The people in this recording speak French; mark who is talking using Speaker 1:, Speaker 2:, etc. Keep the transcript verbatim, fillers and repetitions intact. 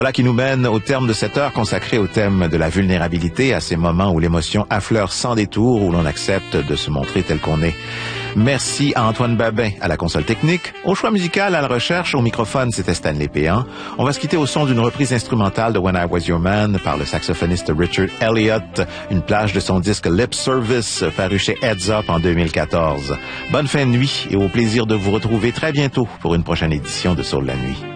Speaker 1: Voilà qui nous mène au terme de cette heure consacrée au thème de la vulnérabilité, à ces moments où l'émotion affleure sans détour, où l'on accepte de se montrer tel qu'on est. Merci à Antoine Babin à la console technique. Au choix musical, à la recherche, au microphone, c'était Stanley Péan. On va se quitter au son d'une reprise instrumentale de When I Was Your Man par le saxophoniste Richard Elliott, une plage de son disque Lip Service paru chez Heads Up en deux mille quatorze. Bonne fin de nuit et au plaisir de vous retrouver très bientôt pour une prochaine édition de Soul la Nuit.